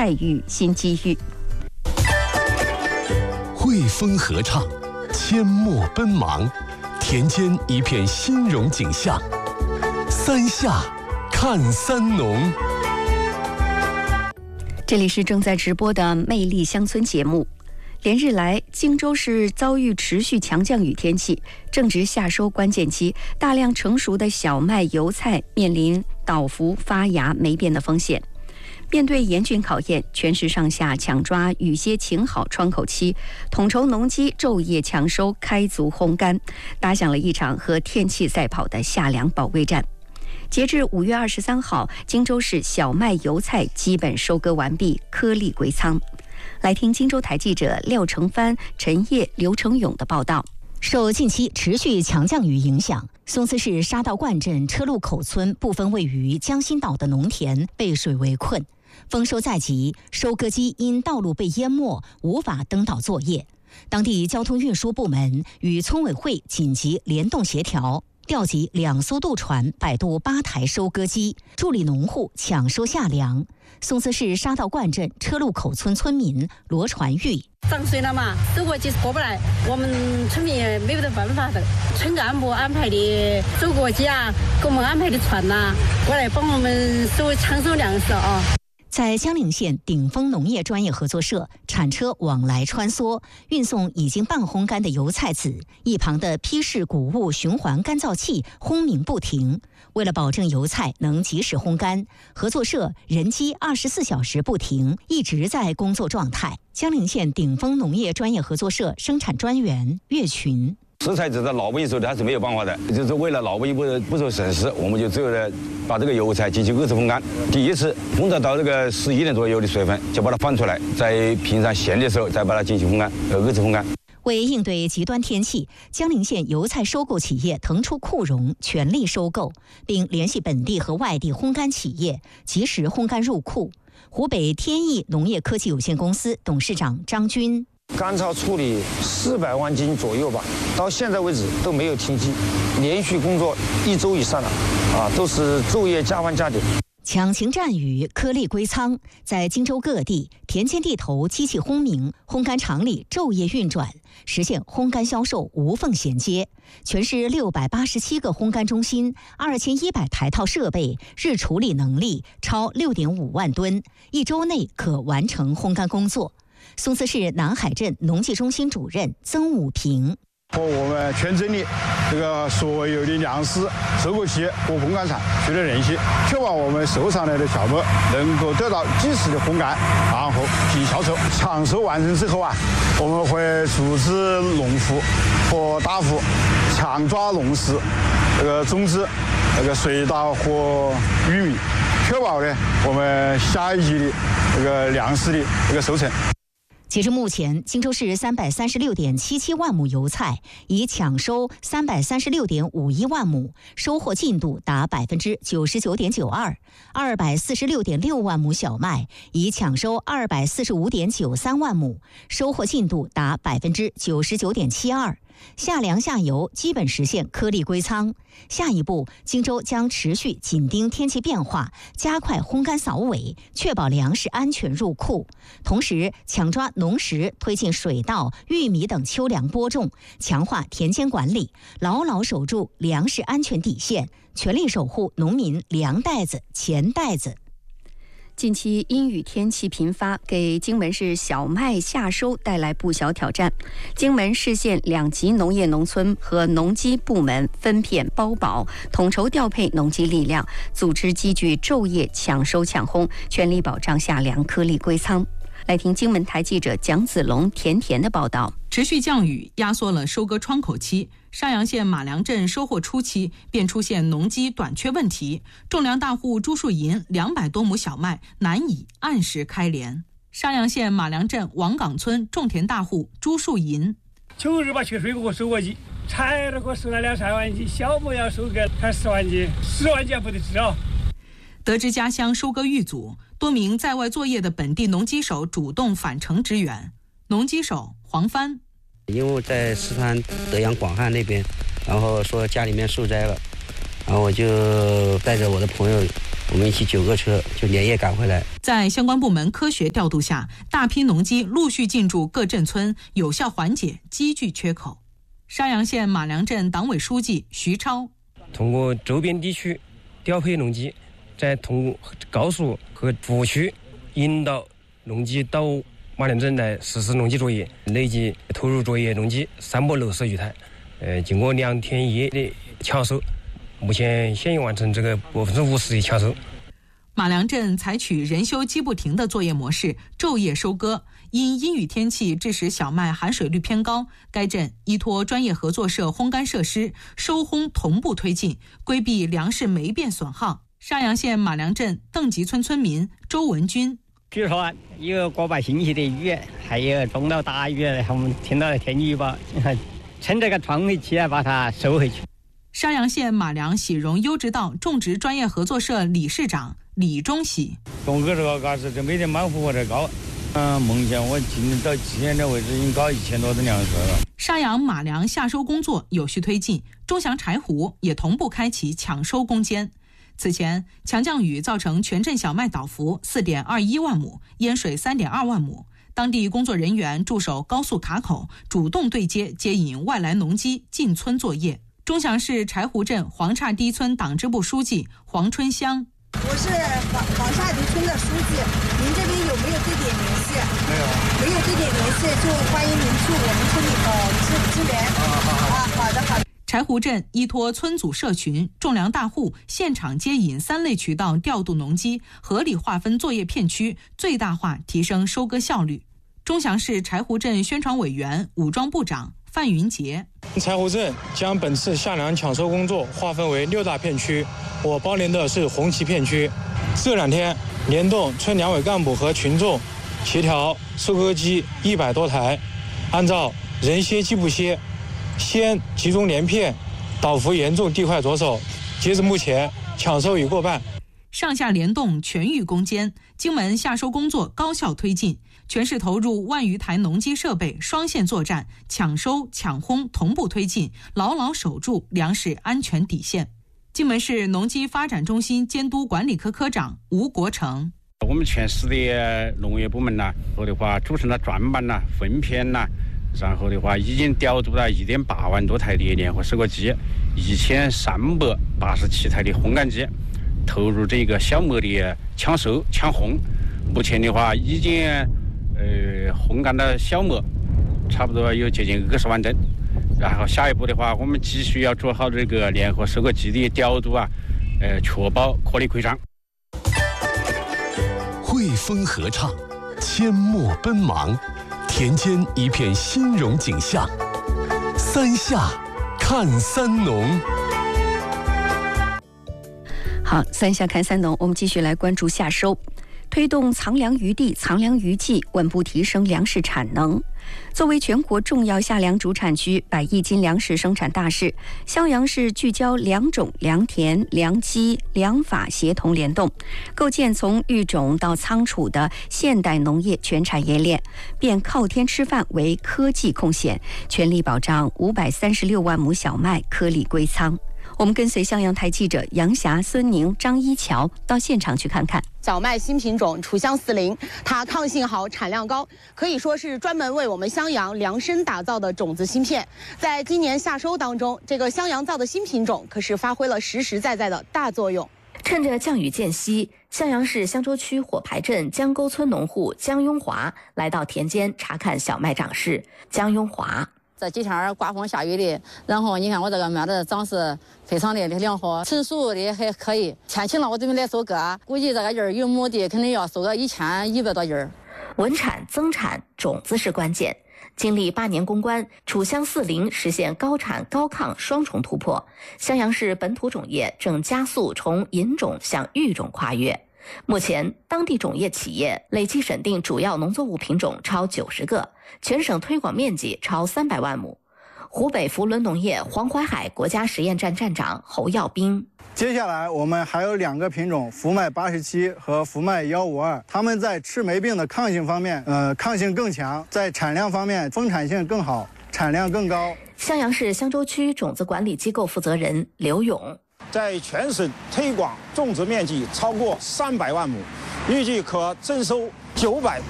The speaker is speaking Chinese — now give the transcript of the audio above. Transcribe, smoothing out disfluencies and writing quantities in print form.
再遇新机遇。 汇丰合唱，阡陌奔忙，田间一片新荣景象。三下看三农。 这里是正在直播的《魅力乡村》节目。连日来，荆州市遭遇持续强降雨天气，正值夏收关键期，大量成熟的小麦、油菜面临倒伏、发芽、霉变的风险。面对严峻考验，全市上下抢抓雨歇晴好窗口期，统筹农机昼夜抢收，开足烘干，打响了一场和天气赛跑的夏粮保卫战。截至5月23号，荆州市小麦、油菜基本收割完毕，颗粒归仓。来听荆州台记者廖成帆、陈烨、刘成勇的报道。 受近期持续强降雨影响，松滋市沙道灌镇车路口村部分位于江心岛的农田被水围困，丰收在即，收割机因道路被淹没，无法登岛作业。当地交通运输部门与村委会紧急联动协调，调集2艘渡船、摆渡8台收割机，助力农户抢收夏粮。松滋市沙道灌镇车路口村村民罗传玉： 涨水了嘛，收割机过不来，我们村民也没有办法的。村干部安排的收割机啊，给我们安排的船呐，过来帮我们抢收粮食啊。 在江陵县鼎丰农业专业合作社，铲车往来穿梭，运送已经半烘干的油菜籽，一旁的批式谷物循环干燥器轰鸣不停。为了保证油菜能及时烘干，合作社人机24小时不停，一直在工作状态。江陵县鼎丰农业专业合作社生产专员岳群： 食材只在老百姓手里还是没有办法的，就是为了老百姓不受损失，我们就只有把这个油菜进行2次烘干。第一次烘到这个11点左右的水分，就把它放出来，在平常闲的时候再把它进行烘干，2次烘干。 为应对极端天气，江陵县油菜收购企业腾出库容，全力收购，并联系本地和外地烘干企业，及时烘干入库。湖北天益农业科技有限公司董事长张军： 干燥处理400万斤左右吧，到现在为止都没有停机，连续工作1周以上了，都是昼夜加班加点。 抢晴战雨，颗粒归仓，在荆州各地田间地头机器轰鸣，烘干厂里昼夜运转，实现烘干销售无缝衔接。全市687个烘干中心，2100台套设备，日处理能力超6.5万吨，1周内可完成烘干工作。松滋市南海镇农技中心主任曾武平： 和我们全镇的这个所有的粮食收购企业和烘干厂取得联系，确保我们收上来的小麦能够得到及时的烘干，然后进行销售。抢收完成之后我们会组织农户和大户抢抓农时种子、水稻和玉米，确保我们下一季的粮食的收成。 截至目前，荆州市336.77万亩油菜已抢收336.51万亩，收获进度达99.92%。246.6万亩小麦已抢收245.93万亩，收获进度达99.72%。夏粮下游基本实现颗粒归仓。下一步，荆州将持续紧盯天气变化，加快烘干扫尾，确保粮食安全入库。同时，抢抓农时，推进水稻、玉米等秋粮播种，强化田间管理，牢牢守住粮食安全底线，全力守护农民粮袋子、钱袋子。 近期阴雨天气频发，给荆门市小麦夏收带来不小挑战。荆门市县2级农业农村和农机部门分片包保，统筹调配农机力量，组织机具昼夜抢收抢烘，全力保障夏粮颗粒归仓。来听荆门台记者蒋子龙、田的报道。 持续降雨压缩了收割窗口期，沙阳县马良镇收获初期便出现农机短缺问题，种粮大户朱树银200多亩小麦难以按时开镰。沙阳县马良镇王岗村种田大户朱树银： 9日把缺水给我收过去，柴都给我收了2-3万斤，小麦要收个才10万斤，10万斤不得吃啊！ 得知家乡收割遇阻，多名在外作业的本地农机手主动返城支援。农机手黄帆： 因为在四川德阳广汉那边，然后说家里面受灾了，然后我就带着我的朋友我们一起9个车就连夜赶回来。 在相关部门科学调度下，大批农机陆续进驻各镇村，有效缓解机具缺口。沙洋县马良镇党委书记徐超通过周边地区调配农机，再通过高速和服务区引导农机到马良镇来实施农机作业，累计投入作业农机360余台。经过2天1夜的抢收，目前现已完成这个50%的抢收。 马良镇采取人休机不停的作业模式，昼夜收割。因阴雨天气致使小麦含水率偏高，该镇依托专业合作社烘干设施，收烘同步推进，规避粮食霉变损耗。沙洋县马良镇邓集村村民周文军， 比如说有个把星期的雨，还有中到大雨，我们听到天气预报，趁这个窗口期把它收回去。 沙洋县马良喜荣优质稻种植专业合作社理事长李忠喜， 种这个嘎是这每天满户这高。目前我今年到现在为止已经搞1000多吨粮食了。 沙洋马良夏收工作有序推进，钟祥柴胡也同步开启抢收攻坚。此前，强降雨造成全镇小麦倒伏4.21万亩，淹水3.2万亩。当地工作人员驻守高速卡口，主动对接接引外来农机进村作业。钟祥市柴胡镇黄岔堤村党支部书记黄春香， 我是黄岔堤村的书记，您这边有没有对点联系？没有对点联系，就欢迎您去我们村里支援。好的。 柴胡镇依托村组社群、种粮大户现场接引3类渠道调度农机，合理划分作业片区，最大化提升收割效率。钟祥市柴胡镇宣传委员、武装部长范云杰， 柴胡镇将本次夏粮抢收工作划分为6大片区，我包联的是红旗片区。这2天联动村粮委干部和群众，协调收割机100多台，按照人歇机不歇，先集中连片，倒伏严重地块着手。截至目前，抢收已过半。 上下联动，全域攻坚，荆门夏收工作高效推进，全市投入万余台农机设备，双线作战，抢收抢烘同步推进，牢牢守住粮食安全底线。荆门市农机发展中心监督管理科科长吴国成， 我们全市的农业部门组成了专班分片然后已经调度了1.8万多台的联合收割机，1387台的烘干机，投入这个小麦的抢收抢烘。目前已经烘干的小麦差不多有接近20万吨。然后下一步我们继续要做好这个联合收割机的调度确保颗粒规章。 汇丰合唱，阡陌奔忙，田间一片欣荣景象。3夏看3农。 好，3夏看3农，我们继续来关注夏收。推动藏粮于地、藏粮于技，稳步提升粮食产能。作为全国重要夏粮主产区，100亿斤粮食生产大市，襄阳市聚焦粮种、粮田、粮机、粮法协同联动，构建从育种到仓储的现代农业全产业链，变靠天吃饭为科技空闲，全力保障536万亩小麦颗粒归仓。我们跟随襄阳台记者杨霞、孙宁、张一桥到现场去看看。 小麦新品种楚香40，它抗性好，产量高，可以说是专门为我们襄阳量身打造的种子芯片。在今年夏收当中，这个襄阳造的新品种可是发挥了实实在在的大作用。 趁着降雨间隙，襄阳市襄州区火牌镇江沟村农户江雍华来到田间查看小麦长势。江雍华， 这几天刮风下雨的，然后你看我这个麦子长势非常的良好，成熟的还可以。天晴了，我准备来收割，估计这个叶1亩地肯定要收个1100多叶。 稳产增产，种子是关键。经历8年攻关，楚香40实现高产高抗双重突破。襄阳市本土种业正加速从引种向育种跨越。目前，当地种业企业累计审定主要农作物品种超90个，全省推广面积超300万亩。湖北福伦农业黄淮海国家实验站站长侯耀兵。 接下来我们还有2个品种，福麦87和福麦152，它们在赤霉病的抗性方面，抗性更强，在产量方面丰产性更好，产量更高。 襄阳市襄州区种子管理机构负责人刘勇， 在全省推广种植面积超过300万亩，预计可增收900